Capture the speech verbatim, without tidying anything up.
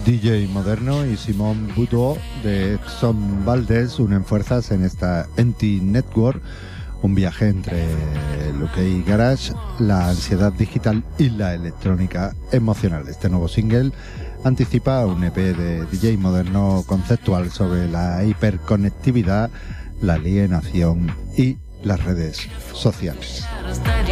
D J Moderno y Simón Boudreau de Son Valdés unen fuerzas en esta Empty Network, un viaje entre el U K Garage, la ansiedad digital y la electrónica emocional. Este nuevo single anticipa un E P de D J Moderno conceptual sobre la hiperconectividad, la alienación y las redes sociales.